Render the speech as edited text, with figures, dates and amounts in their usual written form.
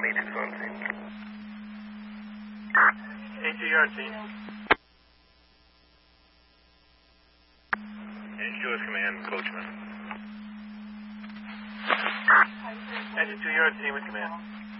meters on scene. 82-yard team. U.S. Command, Coachman. That's a 2-yard team with command.